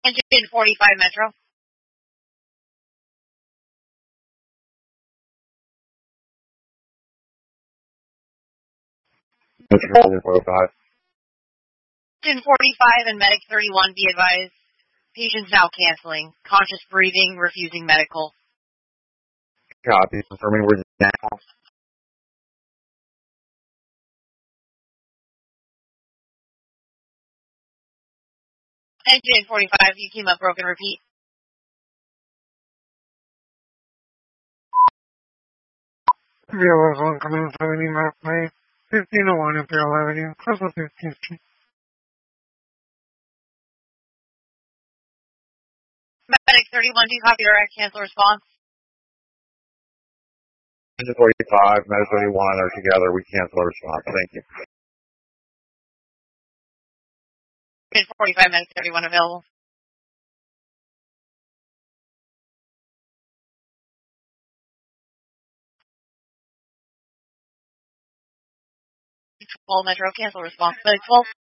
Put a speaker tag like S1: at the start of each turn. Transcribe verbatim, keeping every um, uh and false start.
S1: Engine forty-five Metro.
S2: Metro forty-five.
S1: Engine forty-five and Medic thirty-one, be advised. Patient's now canceling. Conscious breathing, refusing medical.
S2: Copy. Confirming we're now.
S1: Engine forty-five, you came up broken, repeat.
S3: Imperial one coming from any map plane. fifteen oh one Imperial Avenue, Crystal fifteenth Street.
S1: Medic thirty-one, do you copy direct cancel response?
S2: Engine forty-five, Medic thirty-one are together. We cancel our response. Thank you.
S1: Engine forty-five, Medic thirty-one available. twelve Metro, cancel response. Medic twelve.